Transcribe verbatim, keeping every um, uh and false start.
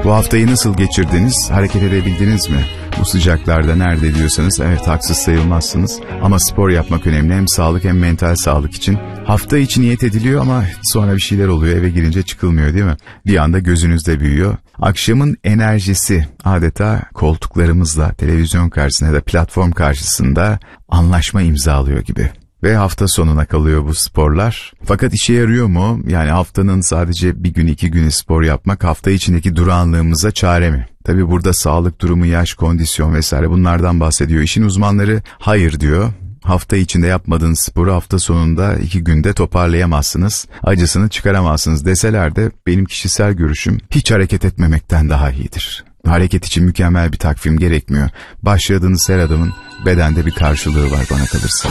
Bu haftayı nasıl geçirdiniz? Hareket edebildiniz mi? Bu sıcaklarda nerede diyorsanız evet haksız sayılmazsınız. Ama spor yapmak önemli, hem sağlık hem mental sağlık için. Hafta içi niyet ediliyor ama sonra bir şeyler oluyor, eve girince çıkılmıyor değil mi? Bir anda gözünüzde büyüyor. Akşamın enerjisi adeta koltuklarımızla televizyon karşısında ya da platform karşısında anlaşma imzalıyor gibi. Ve hafta sonuna kalıyor bu sporlar. Fakat işe yarıyor mu? Yani haftanın sadece bir gün iki günü spor yapmak hafta içindeki durağanlığımıza çare mi? Tabii burada sağlık durumu, yaş, kondisyon vesaire bunlardan bahsediyor. İşin uzmanları hayır diyor. Hafta içinde yapmadığınız sporu hafta sonunda iki günde toparlayamazsınız, acısını çıkaramazsınız deseler de benim kişisel görüşüm hiç hareket etmemekten daha iyidir. Hareket için mükemmel bir takvim gerekmiyor. Başladığınız her adımın bedende bir karşılığı var bana kalırsa.